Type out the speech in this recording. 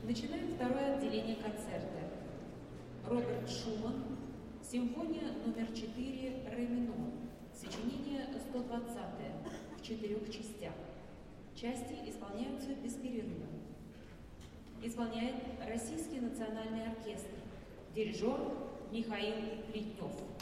Начинаем второе отделение концерта. Роберт Шуман, симфония номер 4 ре минор, сочинение 120 в 4 частях. Части исполняются без перерыва. Исполняет Российский национальный оркестр, дирижер Михаил Плетнев.